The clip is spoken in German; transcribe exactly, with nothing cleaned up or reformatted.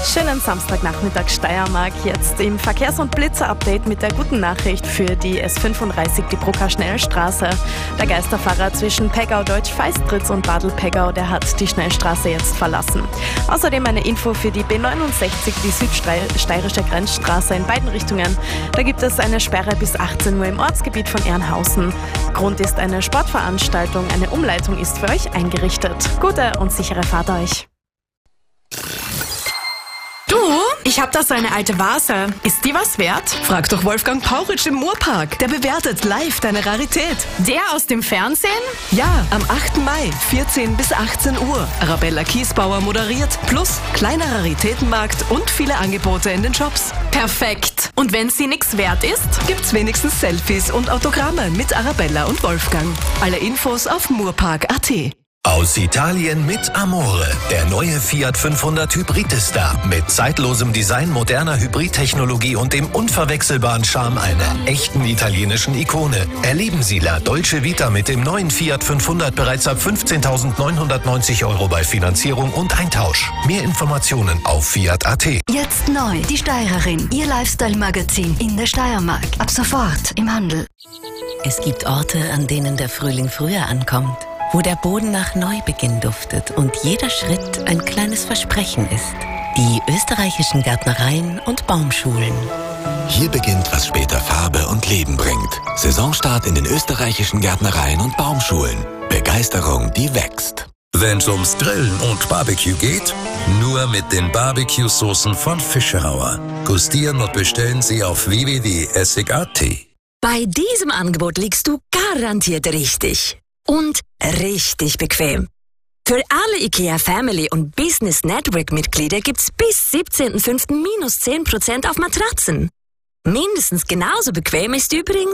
Schönen Samstagnachmittag Steiermark, jetzt im Verkehrs- und Blitzer-Update mit der guten Nachricht für die S fünfunddreißig, die Brucker-Schnellstraße. Der Geisterfahrer zwischen Peggau-Deutsch-Feistritz und Badl-Peggau, der hat die Schnellstraße jetzt verlassen. Außerdem eine Info für die B neunundsechzig, die südsteirische Grenzstraße in beiden Richtungen. Da gibt es eine Sperre bis achtzehn Uhr im Ortsgebiet von Ehrenhausen. Grund ist eine Sportveranstaltung, eine Umleitung ist für euch eingerichtet. Gute und sichere Fahrt euch. Du, ich hab da so eine alte Vase. Ist die was wert? Frag doch Wolfgang Pauritsch im Murpark. Der bewertet live deine Rarität. Der aus dem Fernsehen? Ja, am achten Mai, vierzehn bis achtzehn Uhr. Arabella Kiesbauer moderiert. Plus kleiner Raritätenmarkt und viele Angebote in den Shops. Perfekt. Und wenn sie nix wert ist? Gibt's wenigstens Selfies und Autogramme mit Arabella und Wolfgang. Alle Infos auf murpark punkt at. Aus Italien mit Amore. Der neue Fiat fünfhundert Hybrid ist da. Mit zeitlosem Design, moderner Hybridtechnologie und dem unverwechselbaren Charme einer echten italienischen Ikone. Erleben Sie La Dolce Vita mit dem neuen Fiat fünfhundert bereits ab fünfzehntausendneunhundertneunzig Euro bei Finanzierung und Eintausch. Mehr Informationen auf fiat punkt at. Jetzt neu, die Steirerin. Ihr Lifestyle-Magazin in der Steiermark. Ab sofort im Handel. Es gibt Orte, an denen der Frühling früher ankommt, wo der Boden nach Neubeginn duftet und jeder Schritt ein kleines Versprechen ist. Die österreichischen Gärtnereien und Baumschulen. Hier beginnt, was später Farbe und Leben bringt. Saisonstart in den österreichischen Gärtnereien und Baumschulen. Begeisterung, die wächst. Wenn's ums Grillen und Barbecue geht, nur mit den Barbecue-Soßen von Fischerauer. Gustieren und bestellen Sie auf w w w punkt essig punkt at. Bei diesem Angebot liegst du garantiert richtig. Und richtig bequem. Für alle IKEA Family und Business Network Mitglieder gibt's bis siebzehnten fünften minus zehn Prozent auf Matratzen. Mindestens genauso bequem ist übrigens